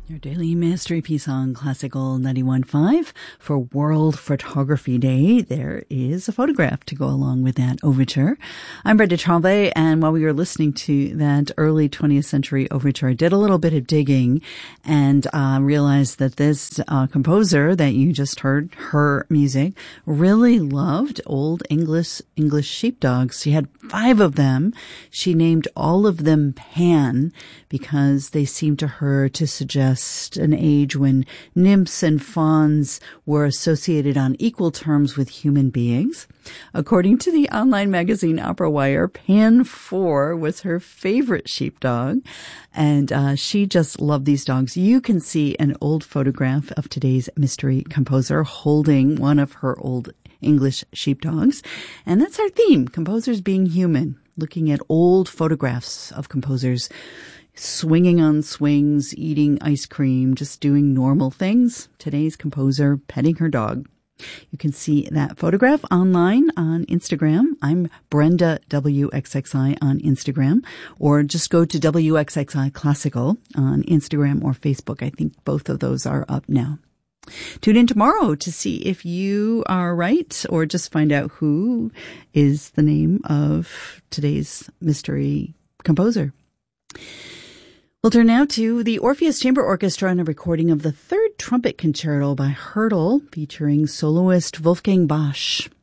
Your daily mystery piece on Classical 91.5 for World Photography Day. There is a photograph to go along with that overture. I'm Brenda Tremblay, and while we were listening to that early 20th century overture, I did a little bit of digging and realized that this composer that you just heard, her music, really loved old English sheepdogs. She had 5 of them. She named all of them Pan because they seemed to her to suggest an age when nymphs and fauns were associated on equal terms with human beings. According to the online magazine Opera Wire, Pan 4 was her favorite sheepdog, and she just loved these dogs. You can see an old photograph of today's mystery composer holding one of her old English sheepdogs, and that's our theme, composers being human, looking at old photographs of composers swinging on swings, eating ice cream, just doing normal things. Today's composer petting her dog. You can see that photograph online on Instagram. I'm Brenda WXXI on Instagram, or just go to WXXI Classical on Instagram or Facebook. I think both of those are up now. Tune in tomorrow to see if you are right, or just find out who is the name of today's mystery composer. We'll turn now to the Orpheus Chamber Orchestra and a recording of the 3rd Trumpet Concerto by Hörtel featuring soloist Wolfgang Bosch.